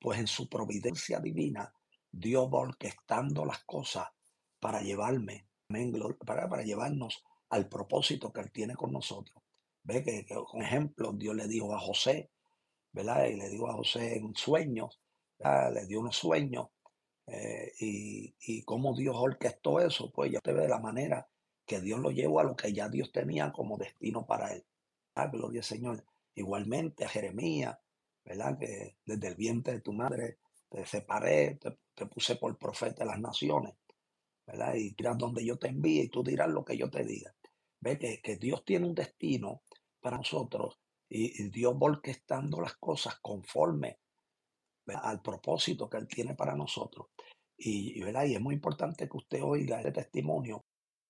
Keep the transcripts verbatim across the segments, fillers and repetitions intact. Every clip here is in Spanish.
pues en su providencia divina, Dios va orquestando las cosas para llevarme, amén, glo- para, para llevarnos al propósito que Él tiene con nosotros. Ve que, que, con ejemplo, Dios le dijo a José, ¿verdad? Y le dijo a José en sueños, ¿verdad? Le dio unos sueños, eh, y, y cómo Dios orquestó eso, pues ya te ve de la manera que Dios lo llevó a lo que ya Dios tenía como destino para él. Ah, gloria al Señor. Igualmente a Jeremías, ¿verdad? Que desde el vientre de tu madre te separé, te, te puse por profeta de las naciones, ¿verdad? Y dirás donde yo te envíe y tú dirás lo que yo te diga. Ve que, que Dios tiene un destino para nosotros y, y Dios va orquestando las cosas conforme, ¿verdad?, al propósito que Él tiene para nosotros. Y, y, ¿verdad? Y es muy importante que usted oiga este testimonio.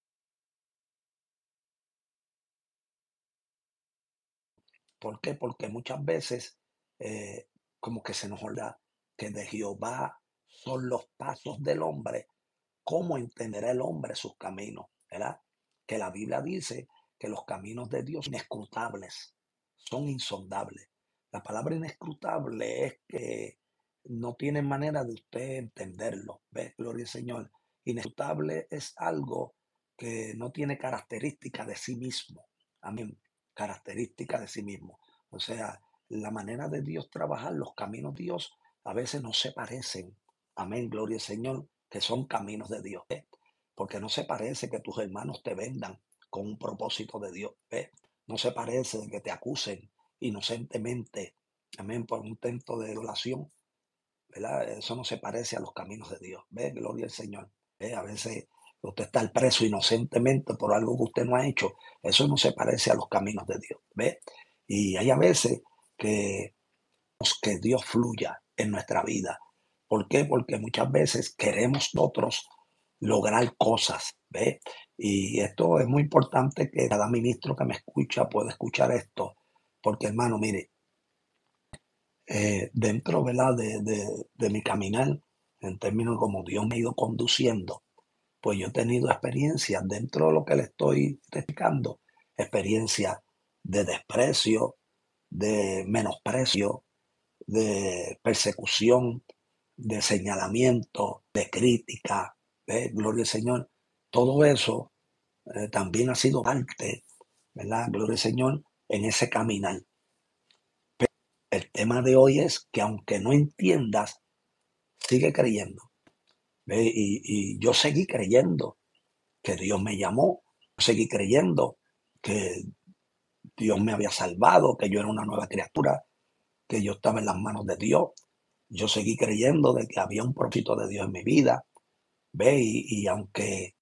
¿Por qué? Porque muchas veces eh, como que se nos olvida que de Jehová son los pasos del hombre. ¿Cómo entenderá el hombre sus caminos? ¿Verdad? Que la Biblia dice que los caminos de Dios son inescrutables, son insondables. La palabra inescrutable es que no tiene manera de usted entenderlo. ¿Ves? Gloria al Señor. Inescrutable es algo que no tiene característica de sí mismo. Amén. Característica de sí mismo. O sea, la manera de Dios trabajar, los caminos de Dios a veces no se parecen. Amén, gloria al Señor, que son caminos de Dios. ¿Ve? Porque no se parece que tus hermanos te vendan con un propósito de Dios. ¿Ve? No se parece que te acusen inocentemente, amén, por un intento de violación, ¿verdad? Eso no se parece a los caminos de Dios. ¿Ve? Gloria al Señor. ¿Ve? A veces usted está al preso inocentemente por algo que usted no ha hecho. Eso no se parece a los caminos de Dios. ¿Ve? Y hay a veces que, que Dios fluya en nuestra vida. ¿Por qué? Porque muchas veces queremos nosotros lograr cosas, ¿ve? Y esto es muy importante que cada ministro que me escucha pueda escuchar esto, porque hermano, mire, eh, dentro, ¿verdad? De, de, de mi caminar, en términos como Dios me ha ido conduciendo, pues yo he tenido experiencias dentro de lo que le estoy explicando, experiencias de desprecio, de menosprecio, de persecución, de señalamiento, de crítica, ¿ve? Gloria al Señor. Todo eso eh, también ha sido parte, ¿verdad? Gloria al Señor, en ese caminar. El tema de hoy es que aunque no entiendas, sigue creyendo. ¿Ve? Y, y yo seguí creyendo que Dios me llamó, seguí creyendo que Dios me había salvado, que yo era una nueva criatura, que yo estaba en las manos de Dios. Yo seguí creyendo de que había un propósito de Dios en mi vida. Ve, y, y aunque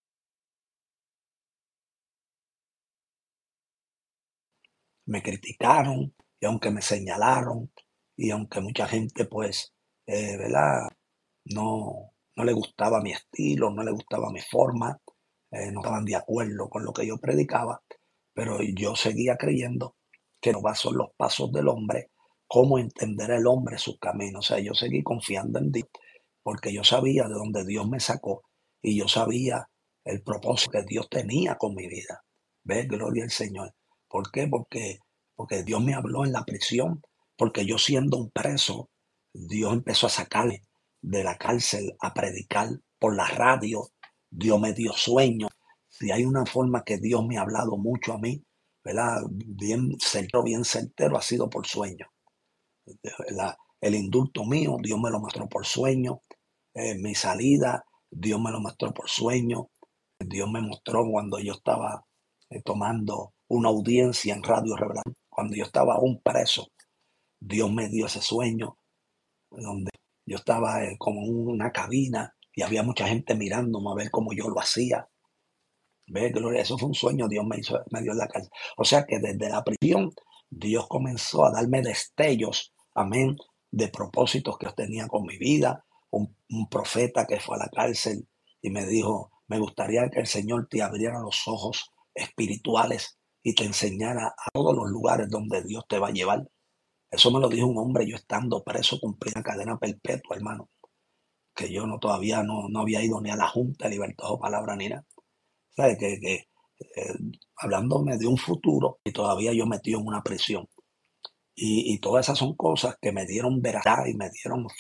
me criticaron, y aunque me señalaron, y aunque mucha gente, pues, eh, ¿verdad? No, no le gustaba mi estilo, no le gustaba mi forma, eh, no estaban de acuerdo con lo que yo predicaba, pero yo seguía creyendo que no son los pasos del hombre, cómo entender el hombre sus caminos. O sea, yo seguí confiando en Dios, porque yo sabía de dónde Dios me sacó y yo sabía el propósito que Dios tenía con mi vida. ¿Ves? Gloria al Señor. ¿Por qué? Porque, porque Dios me habló en la prisión, porque yo siendo un preso, Dios empezó a sacarme de la cárcel a predicar por la radio. Dios me dio sueño. Si hay una forma que Dios me ha hablado mucho a mí, ¿verdad? Bien certero, bien certero, ha sido por sueño. La- el indulto mío, Dios me lo mostró por sueño. Eh, mi salida, Dios me lo mostró por sueño. Dios me mostró cuando yo estaba eh, tomando una audiencia en Radio Revelación, cuando yo estaba aún preso. Dios me dio ese sueño donde yo estaba eh, como en una cabina y había mucha gente mirándome a ver cómo yo lo hacía. ¿Ves? Gloria, eso fue un sueño, Dios me hizo, me dio en la cárcel. O sea que desde la prisión, Dios comenzó a darme destellos, amén, de propósitos que yo tenía con mi vida. Un, un profeta que fue a la cárcel y me dijo, me gustaría que el Señor te abriera los ojos espirituales y te enseñara a todos los lugares donde Dios te va a llevar. Eso me lo dijo un hombre, yo estando preso, cumplí una cadena perpetua, hermano, que yo no todavía no, no había ido ni a la Junta de Libertad o Palabra ni nada. ¿Sabes? Que, que eh, hablándome de un futuro y todavía yo metido en una prisión. Y, y todas esas son cosas que me dieron verdad y me dieron